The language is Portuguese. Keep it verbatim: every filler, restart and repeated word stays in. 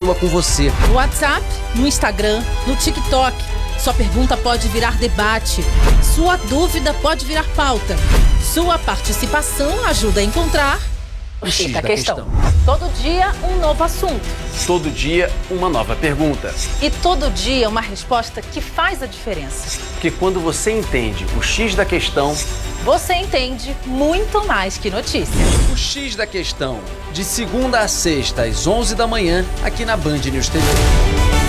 sua com você. No WhatsApp, no Instagram, no TikTok. Sua pergunta pode virar debate. Sua dúvida pode virar pauta. Sua participação ajuda a encontrar o X da questão. questão. Todo dia, um novo assunto. Todo dia, uma nova pergunta. E todo dia, uma resposta que faz a diferença. Porque quando você entende o X da questão, você entende muito mais que notícia. O X da Questão, de segunda a sexta, às onze da manhã, aqui na Band News T V.